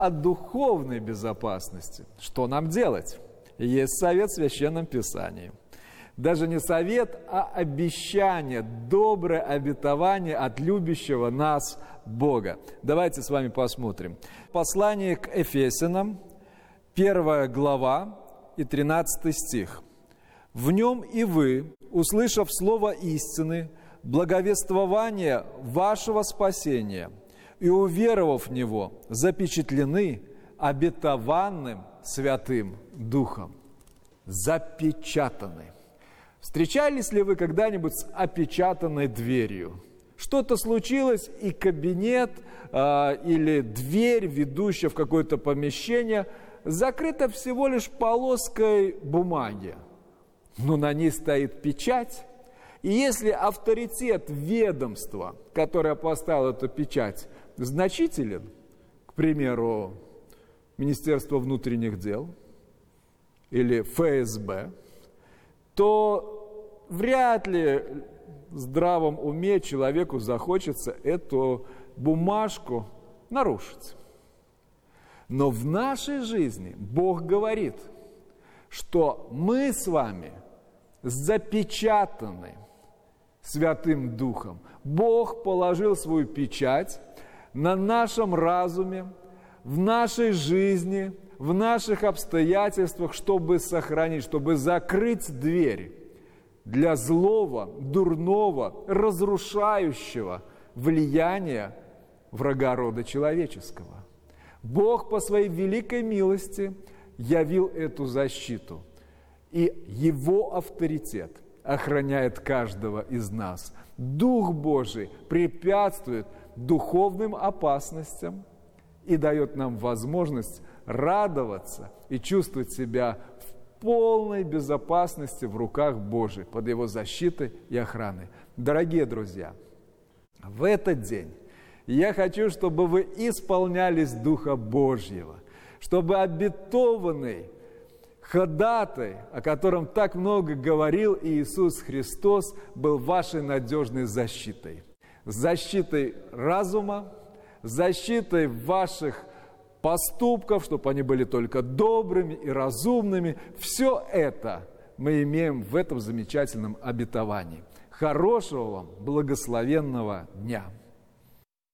о духовной безопасности. Что нам делать? Есть совет в Священном Писании. Даже не совет, а обещание, доброе обетование от любящего нас Бога. Давайте с вами посмотрим. Послание к Ефесянам, 1 глава и 13 стих. «В нем и вы, услышав слово истины, благовествование вашего спасения, и уверовав в него, запечатлены обетованным Святым Духом». Запечатаны. Встречались ли вы когда-нибудь с опечатанной дверью? Что-то случилось, и кабинет или дверь, ведущая в какое-то помещение, закрыта всего лишь полоской бумаги, но на ней стоит печать. И если авторитет ведомства, которое поставило эту печать, значителен, к примеру, Министерство внутренних дел или ФСБ, то вряд ли в здравом уме человеку захочется эту бумажку нарушить. Но в нашей жизни Бог говорит, что мы с вами запечатаны Святым Духом. Бог положил свою печать на нашем разуме, в нашей жизни, в наших обстоятельствах, чтобы сохранить, чтобы закрыть дверь для злого, дурного, разрушающего влияния врага рода человеческого. Бог по своей великой милости явил эту защиту, и Его авторитет охраняет каждого из нас. Дух Божий препятствует духовным опасностям и дает нам возможность радоваться и чувствовать себя в полной безопасности в руках Божьих, под Его защитой и охраной. Дорогие друзья, в этот день я хочу, чтобы вы исполнялись Духа Божьего, чтобы обетованный ходатай, о котором так много говорил Иисус Христос, был вашей надежной защитой. Защитой разума, защитой ваших поступков, чтобы они были только добрыми и разумными. Все это мы имеем в этом замечательном обетовании. Хорошего вам, благословенного дня!